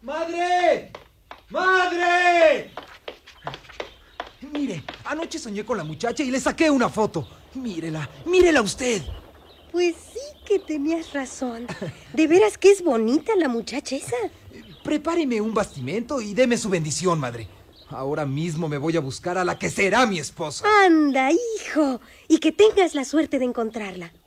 ¡Madre! ¡Madre! Mire, anoche soñé con la muchacha y le saqué una foto. Mírela usted. Pues sí que tenías razón. De veras que es bonita la muchacha esa. Prepáreme un bastimento y deme su bendición, madre. Ahora mismo me voy a buscar a la que será mi esposa. Anda, hijo, y que tengas la suerte de encontrarla.